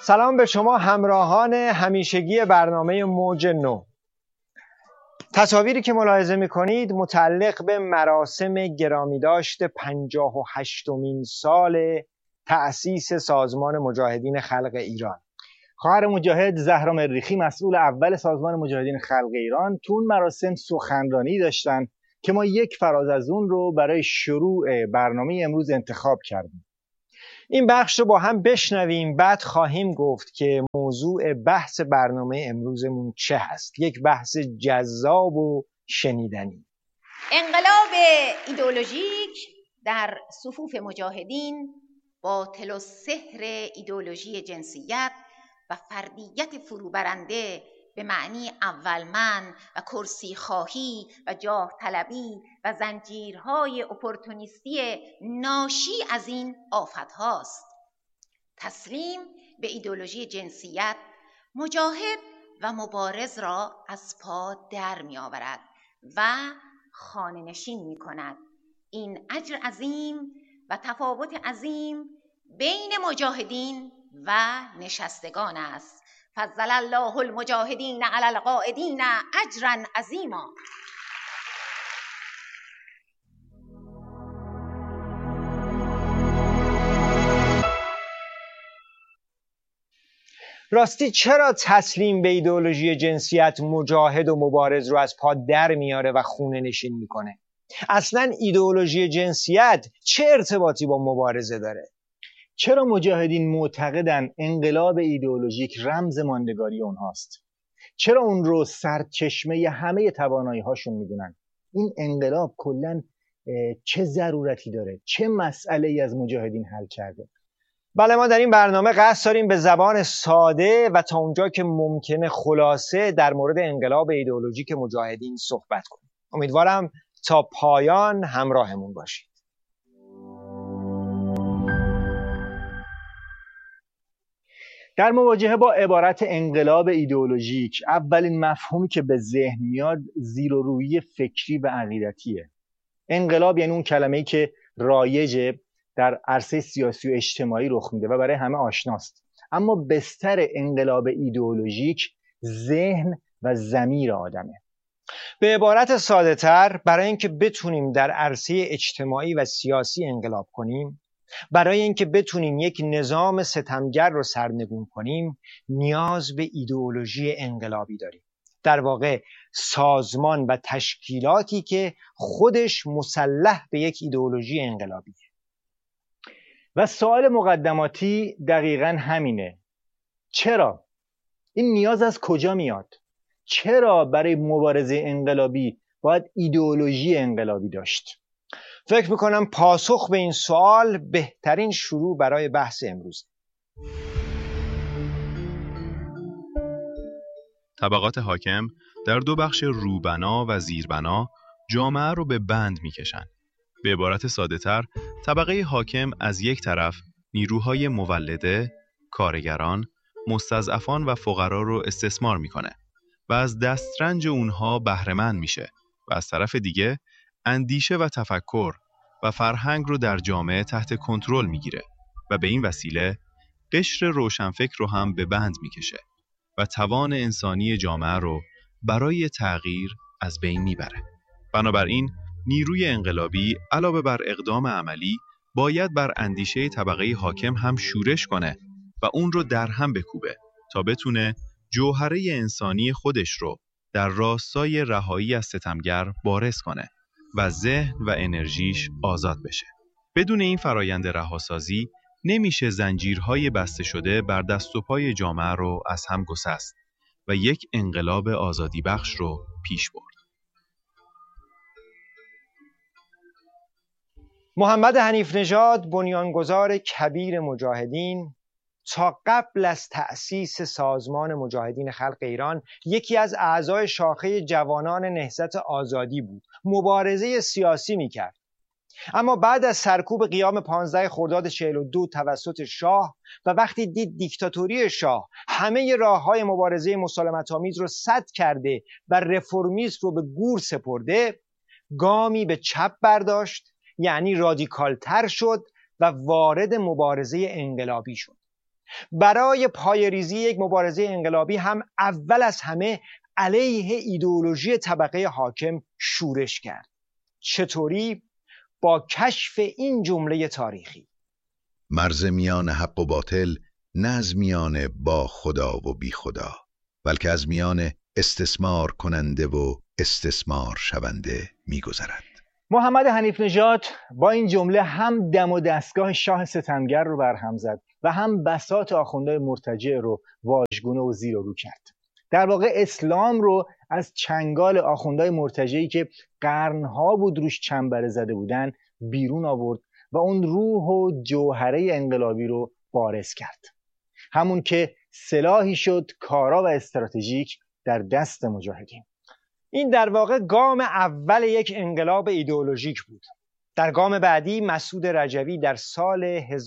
سلام به شما همراهان همیشگی برنامه موج نو. تصاویری که ملاحظه می‌کنید متعلق به مراسم گرامیداشت 58مین سال تأسیس سازمان مجاهدین خلق ایران. خواهر مجاهد زهرا مریخی مسئول اول سازمان مجاهدین خلق ایران تو اون مراسم سخنرانی داشتن که ما یک فراز از اون رو برای شروع برنامه امروز انتخاب کردیم. این بخش رو با هم بشنویم، بعد خواهیم گفت که موضوع بحث برنامه امروزمون چه هست. یک بحث جذاب و شنیدنی. انقلاب ایدئولوژیک در صفوف مجاهدین باطل و سحر ایدئولوژی جنسیت و فردیت فروبرنده به معنی اولمن و کرسی خواهی و جاه طلبی و زنجیرهای اپورتونیستی ناشی از این آفت هاست. تسلیم به ایدئولوژی جنسیت مجاهد و مبارز را از پا در می آورد و خانه نشین می کند. این اجر عظیم و تفاوت عظیم بین مجاهدین و نشستگان است. فضل الله المجاهدین علی القاعدین اجرا عظیما. راستی چرا تسلیم به ایدئولوژی جنسیت مجاهد و مبارز رو از پا در میاره و خونه نشین میکنه؟ اصلا ایدئولوژی جنسیت چه ارتباطی با مبارزه داره؟ چرا مجاهدین معتقدن انقلاب ایدئولوژیک رمز ماندگاری اونهاست؟ چرا اون رو سرچشمه همه توانایی هاشون میدونن؟ این انقلاب کلاً چه ضرورتی داره؟ چه مسئله ای از مجاهدین حل کرده؟ بله، ما در این برنامه قصد داریم به زبان ساده و تا اونجا که ممکنه خلاصه در مورد انقلاب ایدئولوژیک مجاهدین صحبت کنیم. امیدوارم تا پایان همراهمون باشید. در مواجهه با عبارت انقلاب ایدئولوژیک اولین مفهومی که به ذهن میاد زیرورویی فکری و عقیدتیه. انقلاب یعنی اون کلمه‌ای که رایجه در عرصه سیاسی و اجتماعی رخ میده و برای همه آشناست. اما بستر انقلاب ایدئولوژیک ذهن و ضمیر آدمه. به عبارت ساده تر، برای اینکه بتونیم در عرصه اجتماعی و سیاسی انقلاب کنیم، برای اینکه بتونیم یک نظام ستمگر رو سرنگون کنیم، نیاز به ایدئولوژی انقلابی داریم. در واقع سازمان و تشکیلاتی که خودش مسلح به یک ایدئولوژی انقلابیه. و سوال مقدماتی دقیقاً همینه. چرا؟ این نیاز از کجا میاد؟ چرا برای مبارزه انقلابی باید ایدئولوژی انقلابی داشت؟ فکر میکنم پاسخ به این سوال بهترین شروع برای بحث امروز. طبقات حاکم در دو بخش روبنا و زیربنا جامعه رو به بند میکشن. به عبارت ساده‌تر، طبقه حاکم از یک طرف نیروهای مولده، کارگران، مستضعفان و فقرا رو استثمار میکنه و از دسترنج اونها بهره‌مند میشه و از طرف دیگه اندیشه و تفکر و فرهنگ رو در جامعه تحت کنترل میگیره و به این وسیله قشر روشنفکر رو هم به بند میکشه و توان انسانی جامعه رو برای تغییر از بین میبره. بنابراین نیروی انقلابی علاوه بر اقدام عملی باید بر اندیشه طبقه حاکم هم شورش کنه و اون رو در هم بکوبه تا بتونه جوهره انسانی خودش رو در راستای رهایی از ستمگر بارز کنه و ذهن و انرژیش آزاد بشه. بدون این فرایند رهاسازی نمیشه زنجیرهای بسته شده بر دست و پای جامعه رو از هم گسست و یک انقلاب آزادی بخش رو پیش برد. محمد حنیف نژاد، بنیانگذار کبیر مجاهدین، تا قبل از تأسیس سازمان مجاهدین خلق ایران یکی از اعضای شاخه جوانان نهضت آزادی بود. مبارزه سیاسی میکرد. اما بعد از سرکوب قیام 15 خرداد 42 توسط شاه و وقتی دید دیکتاتوری شاه همه راه‌های مبارزه مسالمت‌آمیز رو سد کرده و رفرمیسم رو به گور سپرده، گامی به چپ برداشت، یعنی رادیکالتر شد و وارد مبارزه انقلابی شد. برای پایه‌ریزی یک مبارزه انقلابی هم اول از همه علیه ایدئولوژی طبقه حاکم شورش کرد. چطوری؟ با کشف این جمله تاریخی: مرز میان حق و باطل نه از میان با خدا و بی خدا، بلکه از میان استثمار کننده و استثمار شونده می‌گذرد. محمد حنیف نژاد با این جمله هم دم و دستگاه شاه ستمگر رو برهم زد و هم بساط آخوندهای مرتجع رو واژگونه و زیر و رو کرد. در واقع اسلام رو از چنگال آخوندهای مرتجعی که قرنها بود روش چنبره زده بودن بیرون آورد و اون روح و جوهره انقلابی رو بارز کرد. همون که سلاحی شد کارا و استراتژیک در دست مجاهدین. این در واقع گام اول یک انقلاب ایدئولوژیک بود. در گام بعدی مسعود رجوی در سال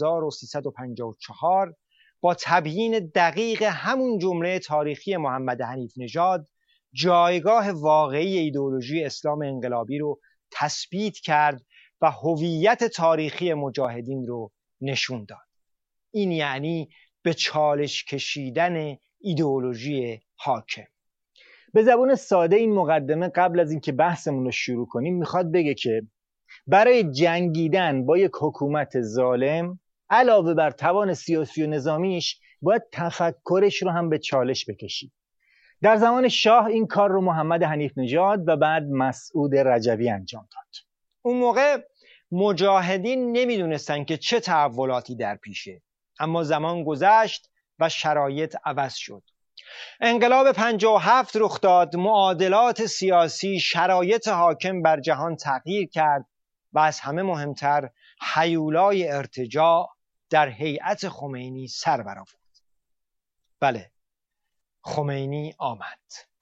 1354 با تبیین دقیق همون جمله تاریخی محمد حنیف نژاد جایگاه واقعی ایدئولوژی اسلام انقلابی رو تثبیت کرد و هویت تاریخی مجاهدین رو نشون داد. این یعنی به چالش کشیدن ایدئولوژی حاکم. به زبان ساده این مقدمه قبل از اینکه بحثمون رو شروع کنیم میخواد بگه که برای جنگیدن با یک حکومت ظالم علاوه بر توان سیاسی و نظامیش باید تفکرش رو هم به چالش بکشید. در زمان شاه این کار رو محمد حنیف نژاد و بعد مسعود رجوی انجام داد. اون موقع مجاهدین نمیدونستن که چه تحولاتی در پیشه، اما زمان گذشت و شرایط عوض شد. انقلاب 57 رخ داد، معادلات سیاسی، شرایط حاکم بر جهان تغییر کرد و از همه مهمتر هیولای ارتجاع در هیئت خمینی سر برآورد. بله، خمینی آمد.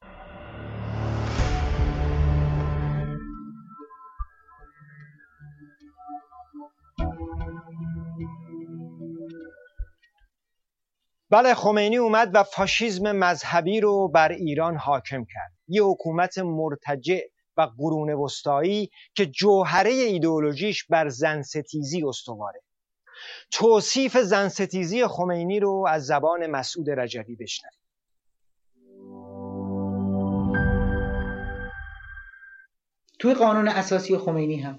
بله، خمینی اومد و فاشیسم مذهبی رو بر ایران حاکم کرد. یه حکومت مرتجع و قرون وسطایی که جوهره ایدئولوژیش بر زنستیزی استواره. توصیف زنستیزی خمینی رو از زبان مسعود رجوی بشنوید. توی قانون اساسی خمینی هم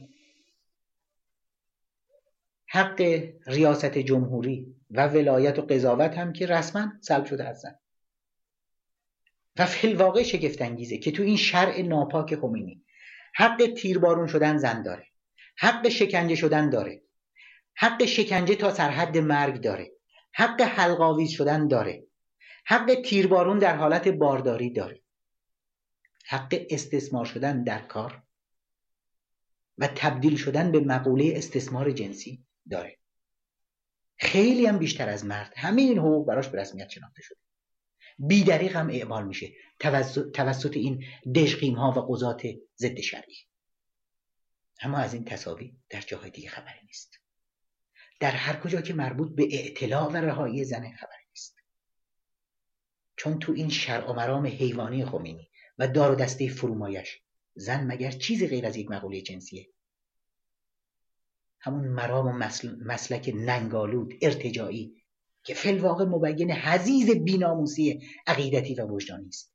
حق ریاست جمهوری و ولایت و قضاوت هم که رسما سلب شده از زن و فی الواقع شگفت انگیزه که تو این شرع ناپاک خمینی حق تیربارون شدن زن داره، حق شکنجه شدن داره، حق شکنجه تا سرحد مرگ داره، حق حلق‌آویز شدن داره، حق تیربارون در حالت بارداری داره، حق استثمار شدن در کار و تبدیل شدن به مقوله استثمار جنسی داره. خیلی هم بیشتر از مرد همه این حقوق براش به رسمیت شناخته شده. بی‌دریغ هم اعمال میشه توسط این دژقیم ها و قضات ضد شرعی. اما از این تساوی در جاهای دیگه خبری نیست. در هر کجا که مربوط به اعتلاع و رهایی زن خبری نیست. چون تو این شرع و مرام حیوانی خمینی و دار و دسته فرومایش زن مگر چیزی غیر از یک مقوله جنسیه؟ همون مرام و مسلک ننگالود ارتجاعی که فی الواقع مبین حضیض بی‌ناموسی عقیدتی و وجدانی است.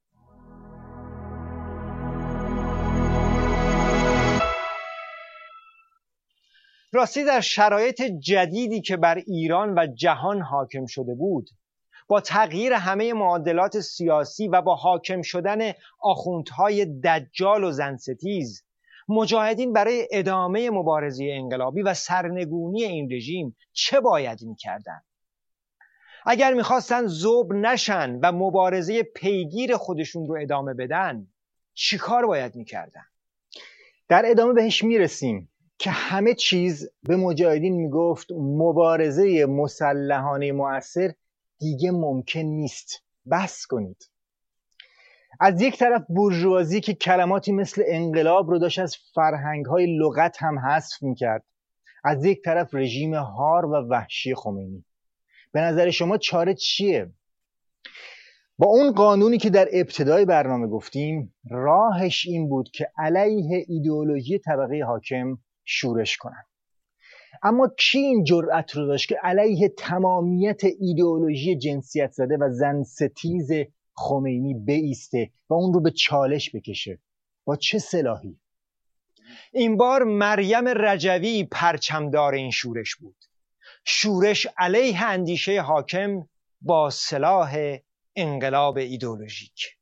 راستی در شرایط جدیدی که بر ایران و جهان حاکم شده بود، با تغییر همه معادلات سیاسی و با حاکم شدن آخوندهای دجال و زنستیز، مجاهدین برای ادامه مبارزه انقلابی و سرنگونی این رژیم چه باید می‌کردن؟ اگر می‌خواستن ذوب نشن و مبارزه پیگیر خودشون رو ادامه بدن، چی کار باید می‌کردن؟ در ادامه بهش میرسیم که همه چیز به مجاهدین میگفت مبارزه مسلحانه مؤثر دیگه ممکن نیست، بس کنید. از یک طرف بورژوازی که کلماتی مثل انقلاب رو داشت از فرهنگ‌های لغت هم حذف میکرد، از یک طرف رژیم هار و وحشی خمینی. به نظر شما چاره چیه؟ با اون قانونی که در ابتدای برنامه گفتیم، راهش این بود که علیه ایدئولوژی طبقه حاکم شورش کنن. اما کی این جرأت رو داشت که علیه تمامیت ایدئولوژی جنسیت زده و زن ستیز خمینی بایسته و اون رو به چالش بکشه؟ با چه سلاحی؟ این بار مریم رجوی پرچمدار این شورش بود. شورش علیه اندیشه حاکم با سلاح انقلاب ایدئولوژیک.